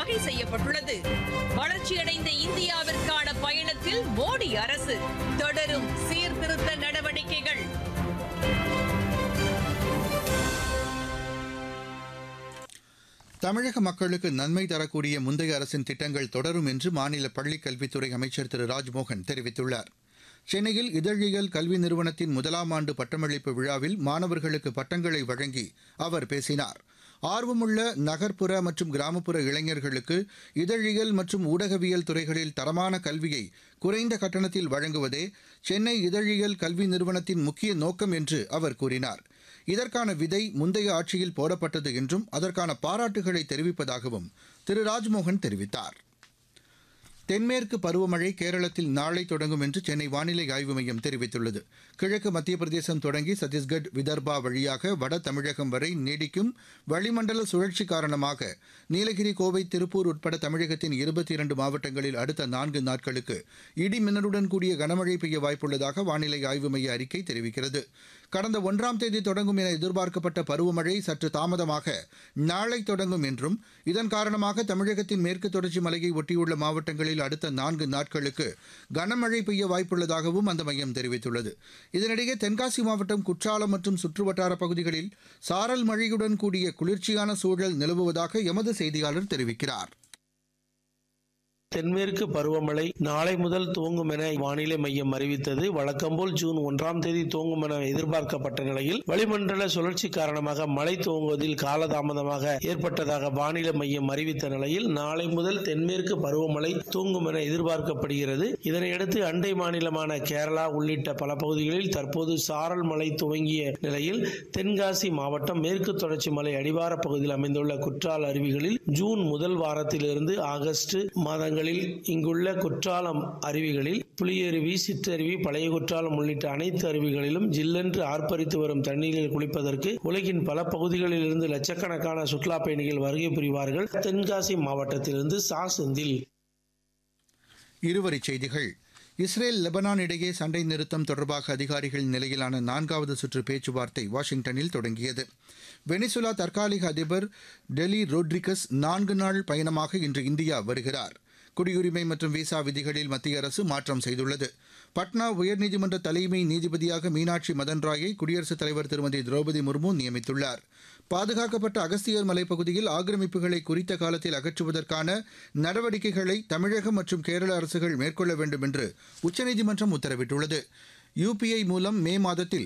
வகை செய்யப்பட்டுள்ளது. வளர்ச்சியடைந்த இந்தியாவிற்கான பயணத்தில் மோடி அரசு தொடரும் சீர்திருத்த நடவடிக்கைகள். தமிழக மக்களுக்கு நன்மை தரக்கூடிய முந்தைய அரசின் திட்டங்கள் தொடரும் என்று மாநில பள்ளிக் கல்வித்துறை அமைச்சர் திரு ராஜ்மோகன் தெரிவித்துள்ளார். சென்னையில் இதழியல் கல்வி நிறுவனத்தின் முதலாம் ஆண்டு பட்டமளிப்பு விழாவில் மாணவர்களுக்கு பட்டங்களை வழங்கி அவர் பேசினார். ஆர்வமுள்ள நகர்ப்புற மற்றும் கிராமப்புற இளைஞர்களுக்கு இதழியல் மற்றும் ஊடகவியல் துறைகளில் தரமான கல்வியை குறைந்த கட்டணத்தில் வழங்குவதே சென்னை இதழியல் கல்வி நிறுவனத்தின் முக்கிய நோக்கம் என்று அவர் கூறினார். இதற்கான விதை முந்தைய ஆட்சியில் போடப்பட்டது என்றும் அதற்கான பாராட்டுகளை தெரிவிப்பதாகவும் திரு ராஜ்மோகன் தெரிவித்தார். தென்மேற்கு பருவமழை கேரளத்தில் நாளை தொடங்கும் என்று சென்னை வானிலை ஆய்வு மையம் தெரிவித்துள்ளது. கிழக்கு மத்திய பிரதேசம் தொடங்கி சத்தீஸ்கட், விதர்பா வழியாக வட தமிழகம் வரை நீடிக்கும் வளிமண்டல சுழற்சி காரணமாக நீலகிரி, கோவை, திருப்பூர் உட்பட தமிழகத்தின் 22 மாவட்டங்களில் அடுத்த 4 நாட்களுக்கு இடி மின்னலுடன் கூடிய கனமழை பெய்ய வாய்ப்புள்ளதாக வானிலை ஆய்வு மைய அறிக்கை தெரிவிக்கிறது. கடந்த 1ஆம் தேதி தொடங்கும் என எதிர்பார்க்கப்பட்ட பருவமழை சற்று தாமதமாக நாளை தொடங்கும் என்றும் இதன் காரணமாக தமிழகத்தின் மேற்கு தொடர்ச்சி மலையை ஒட்டியுள்ள மாவட்டங்களில் அடுத்த 4 நாட்களுக்கு கனமழை பெய்ய வாய்ப்புள்ளதாகவும் அந்த மையம் தெரிவித்துள்ளது. இதனிடையே தென்காசி மாவட்டம் குற்றாலம் மற்றும் சுற்றுவட்டார பகுதிகளில் சாரல் மழையுடன் கூடிய குளிர்ச்சியான சூழல் நிலவுவதாக எமது செய்தியாளர் தெரிவிக்கிறார். தென்மேற்கு பருவமழை நாளை முதல் துவங்கும் என வானிலை மையம் அறிவித்தது. வழக்கம்போல் ஜூன் 1ஆம் தேதி துவங்கும் என எதிர்பார்க்கப்பட்ட நிலையில் வளிமண்டல சுழற்சி காரணமாக மழை துவங்குவதில் காலதாமதமாக ஏற்பட்டதாக வானிலை மையம் அறிவித்த நிலையில் நாளை முதல் தென்மேற்கு பருவமழை துவங்கும் என எதிர்பார்க்கப்படுகிறது. இதனையடுத்து அண்டை மாநிலமான கேரளா உள்ளிட்ட பல பகுதிகளில் தற்போது சாரல் மழை துவங்கிய நிலையில் தென்காசி மாவட்டம் மேற்கு தொடர்ச்சி மலை அடிவார பகுதியில் அமைந்துள்ள குற்றால அருவிகளில் ஜூன் முதல் வாரத்திலிருந்து ஆகஸ்ட் மாதங்கள் இங்குள்ள குற்றாலம் அருவிகளில் புலியருவி, சிற்றருவி, பழைய குற்றாலம் உள்ளிட்ட அனைத்து அருவிகளிலும் ஜில்லென்று ஆர்ப்பரித்து வரும் தண்ணீரில் குளிப்பதற்கு உலகின் பல பகுதிகளில் இருந்து லட்சக்கணக்கான சுற்றுலா பயணிகள் வருகை புரிவார்கள். தென்காசி மாவட்டத்திலிருந்து செந்தில். இருவரிச் செய்திகள். இஸ்ரேல் லெபனான் இடையே சண்டை நிறுத்தம் தொடர்பாக அதிகாரிகள் நிலையிலான 4வது சுற்று பேச்சுவார்த்தை வாஷிங்டனில் தொடங்கியது. வெனிசுலா தற்காலிக அதிபர் டெலி ரோட்ரிகஸ் 4 நாள் பயணமாக இன்று இந்தியா வருகிறார். குடியுரிமை மற்றும் விசா விதிகளில் மத்திய அரசு மாற்றம் செய்துள்ளது. பட்னா உயர்நீதிமன்ற தலைமை நீதிபதியாக மீனாட்சி மதன் ராயை குடியரசுத் தலைவர் திருமதி திரௌபதி முர்மு நியமித்துள்ளார். பாதுகாக்கப்பட்ட அகஸ்தியர் மலைப்பகுதியில் ஆக்கிரமிப்புகளை குறித்த காலத்தில் அகற்றுவதற்கான நடவடிக்கைகளை தமிழகம் மற்றும் கேரள அரசுகள் மேற்கொள்ள வேண்டும் என்று உச்சநீதிமன்றம் உத்தரவிட்டுள்ளது. யுபிஐ மூலம் மே மாதத்தில்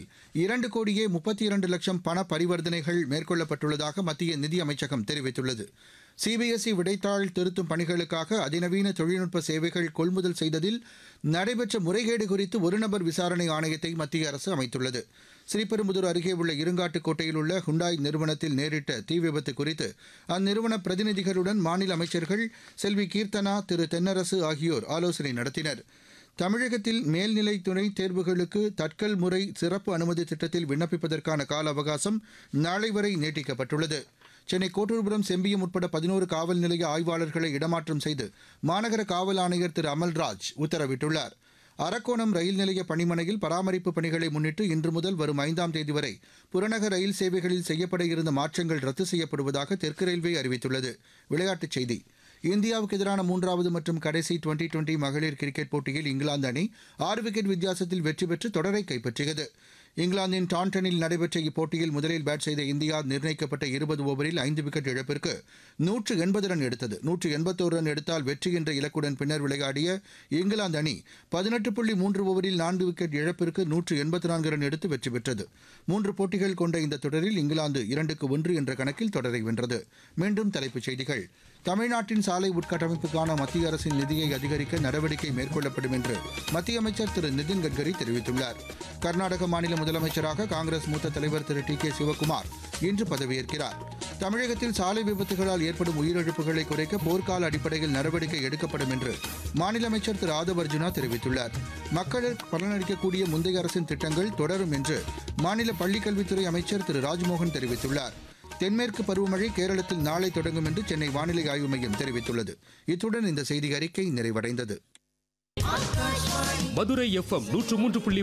2,32,00,000 பண பரிவர்த்தனைகள் மேற்கொள்ளப்பட்டுள்ளதாக மத்திய நிதி அமைச்சகம் தெரிவித்துள்ளது. சிபிஎஸ்இ விடைத்தாள் திருத்தும் பணிகளுக்காக அதிநவீன தொழில்நுட்ப சேவைகள் கொள்முதல் செய்ததில் நடைபெற்ற முறைகேடு குறித்து ஒருநபர் விசாரணை ஆணையத்தை மத்திய அரசு அமைத்துள்ளது. ஸ்ரீபெரும்புதூர் அருகே உள்ள இருங்காட்டுக்கோட்டையில் உள்ள ஹுண்டாய் நிறுவனத்தில் நேரிட்ட தீ விபத்து குறித்து அந்நிறுவன பிரதிநிதிகளுடன் மாநில அமைச்சர்கள் செல்வி கீர்த்தனா, திரு தென்னரசு ஆகியோர் ஆலோசனை நடத்தினர். தமிழகத்தில் மேல்நிலை துணை தேர்வுகளுக்கு தட்கல் முறை சிறப்பு அனுமதி திட்டத்தில் விண்ணப்பிப்பதற்கான கால அவகாசம் நாளை வரை நீட்டிக்கப்பட்டுள்ளது. சென்னை கோட்டூர்புரம், செம்பியம் உட்பட 11 காவல் நிலைய ஆய்வாளர்களை இடமாற்றம் செய்து மாநகர காவல் ஆணையர் திரு அமல்ராஜ் உத்தரவிட்டுள்ளார். அரக்கோணம் ரயில் நிலைய பணிமனையில் பராமரிப்பு பணிகளை முன்னிட்டு இன்று முதல் வரும் 5ஆம் தேதி வரை புறநகர் ரயில் சேவைகளில் செய்யப்பட இருந்த மாற்றங்கள் ரத்து செய்யப்படுவதாக தெற்கு ரயில்வே அறிவித்துள்ளது. விளையாட்டுச் செய்தி. இந்தியாவுக்கு எதிரான 3வது மற்றும் கடைசி டுவெண்டி மகளிர் கிரிக்கெட் போட்டியில் இங்கிலாந்து அணி 6 விக்கெட் வித்தியாசத்தில் வெற்றி பெற்று தொடரை கைப்பற்றியது. இங்கிலாந்தின் டாண்டனில் நடைபெற்ற இப்போட்டியில் முதலில் பேட் செய்த இந்தியா நிர்ணயிக்கப்பட்ட 20 ஓவரில் 5 விக்கெட் இழப்பிற்கு 180 ரன் எடுத்தது. 181 ரன் எடுத்தால் வெற்றி என்ற இலக்குடன் பின்னர் விளையாடிய இங்கிலாந்து அணி 18.3 ஓவரில் 4 விக்கெட் இழப்பிற்கு 184 ரன் எடுத்து வெற்றி பெற்றது. 3 போட்டிகள் கொண்ட இந்த தொடரில் இங்கிலாந்து 2-1 என்ற கணக்கில் தொடரை வென்றது. மீண்டும் தலைப்புச் செய்திகள். தமிழ்நாட்டின் சாலை உட்கட்டமைப்புக்கான மத்திய அரசின் நிதியை அதிகரிக்க நடவடிக்கை மேற்கொள்ளப்படும் என்று மத்திய அமைச்சர் திரு நிதின் கட்கரி தெரிவித்துள்ளார். கர்நாடக மாநில முதலமைச்சராக காங்கிரஸ் மூத்த தலைவர் திரு டி கே சிவக்குமார் இன்று பதவியேற்கிறார். தமிழகத்தில் சாலை விபத்துகளால் ஏற்படும் உயிரிழப்புகளை குறைக்க போர்க்கால அடிப்படையில் நடவடிக்கை எடுக்கப்படும் என்று மாநில அமைச்சர் திரு ஆதவ் அர்ஜுனா தெரிவித்துள்ளார். மக்களுக்கு பலனளிக்கக்கூடிய முந்தைய அரசின் திட்டங்கள் தொடரும் என்று மாநில பள்ளிக்கல்வித்துறை அமைச்சர் திரு ராஜ்மோகன் தெரிவித்துள்ளார். தென்மேற்கு பருவமழை கேரளத்தில் நாளை தொடங்கும் என்று சென்னை வானிலை ஆய்வு மையம் தெரிவித்துள்ளது. இத்துடன் இந்த செய்தி அறிக்கை நிறைவடைந்தது. மதுரை FM 103.